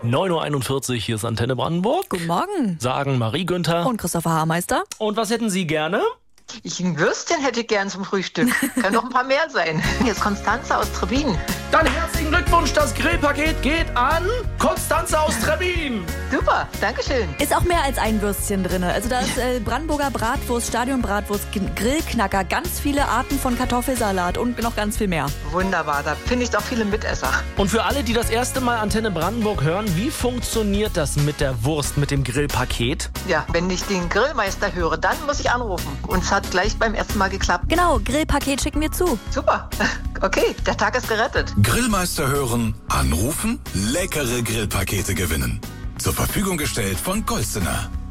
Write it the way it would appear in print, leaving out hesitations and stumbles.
9:41 Uhr, hier ist Antenne Brandenburg. Guten Morgen. Sagen Marie Günther. Und Christopher Haarmeister. Und was hätten Sie gerne? Ein Würstchen hätte ich gern zum Frühstück. Können noch ein paar mehr sein. Hier ist Konstanze aus Trebin. Dann herzlichen Glückwunsch, das Grillpaket geht an Konstanze aus Trebin. Super, Dankeschön. Ist auch mehr als ein Würstchen drin. Also da ist Brandenburger Bratwurst, Stadionbratwurst, Grillknacker, ganz viele Arten von Kartoffelsalat und noch ganz viel mehr. Wunderbar, da finde ich doch viele Mitesser. Und für alle, die das erste Mal Antenne Brandenburg hören, wie funktioniert das mit der Wurst, mit dem Grillpaket? Ja, wenn ich den Grillmeister höre, dann muss ich anrufen. Und es hat gleich beim ersten Mal geklappt. Genau, Grillpaket schicken wir zu. Super, okay, der Tag ist gerettet. Grillmeister hören, anrufen, leckere Grillpakete gewinnen. Zur Verfügung gestellt von Golstener.